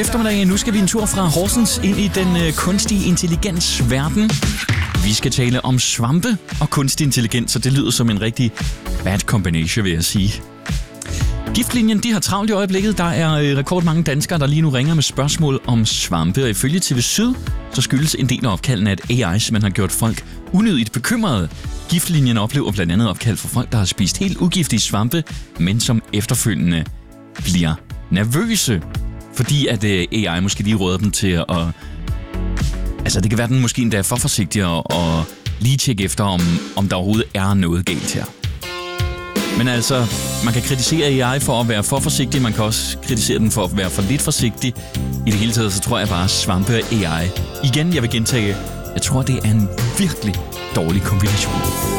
eftermiddag. Nu skal vi en tur fra Horsens ind i den kunstige intelligens verden. Vi skal tale om svampe og kunstig intelligens, så det lyder som en rigtig bad combination, vil jeg sige. Giftlinjen, de har travlt i øjeblikket. Der er rekordmange danskere, der lige nu ringer med spørgsmål om svampe. Og ifølge TV Syd, så skyldes en del af opkaldene, at AI simpelthen har gjort folk unødigt bekymrede. Giftlinjen oplever blandt andet opkald for folk, der har spist helt ugiftige svampe, men som efterfølgende bliver nervøse, fordi at AI måske lige råder dem til at... Altså, det kan være, at den måske endda er for forsigtig og lige tjekke efter, om der overhovedet er noget galt her. Men altså, man kan kritisere AI for at være for forsigtig, man kan også kritisere den for at være for lidt forsigtig. I det hele taget, så tror jeg bare, svampe og AI. Igen, jeg vil gentage, jeg tror, det er en virkelig dårlig kombination.